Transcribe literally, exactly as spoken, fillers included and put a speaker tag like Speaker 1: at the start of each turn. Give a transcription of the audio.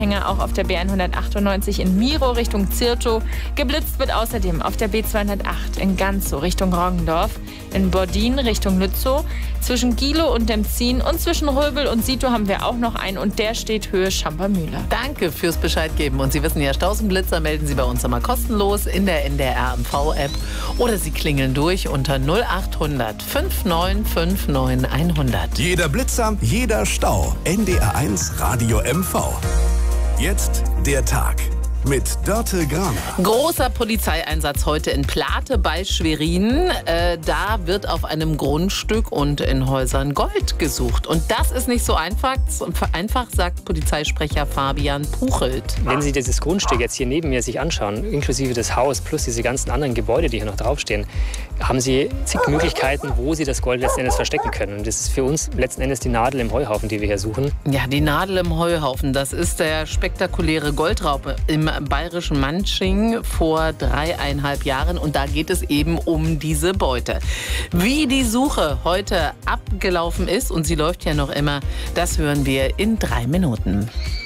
Speaker 1: Hänger auch auf der B hundertachtundneunzig in Miro Richtung Zirtow. Geblitzt wird außerdem auf der B zweihundertacht in Ganzow Richtung Roggendorf, in Bordin Richtung Lützow, zwischen Gilow und Demzin und zwischen Röbel und Sito haben wir auch noch einen und der steht Höhe Schampermühle.
Speaker 2: Danke fürs Bescheid geben. Und Sie wissen ja, Staussenblitzer melden Sie bei uns immer kostenlos in der N D R M V-App oder Sie klingeln durch unter null acht hundert fünfundneunzig neunundfünfzig hundert.
Speaker 3: Jeder Blitzer, jeder Stau. N D R eins Radio M V. Jetzt der Tag mit Dörte Graner.
Speaker 2: Großer Polizeieinsatz heute in Plate bei Schwerin. Äh, da wird auf einem Grundstück und in Häusern Gold gesucht. Und das ist nicht so einfach, einfach sagt Polizeisprecher Fabian Puchelt.
Speaker 4: Wenn Sie dieses Grundstück jetzt hier neben mir sich anschauen, inklusive das Haus plus diese ganzen anderen Gebäude, die hier noch draufstehen, haben Sie zig Möglichkeiten, wo Sie das Gold letzten Endes verstecken können. Und das ist für uns letzten Endes die Nadel im Heuhaufen, die wir hier suchen.
Speaker 2: Ja, die Nadel im Heuhaufen, das ist der spektakuläre Goldraub im bayerischen Manching vor dreieinhalb Jahren. Und da geht es eben um diese Beute. Wie die Suche heute abgelaufen ist, und sie läuft ja noch immer, das hören wir in drei Minuten.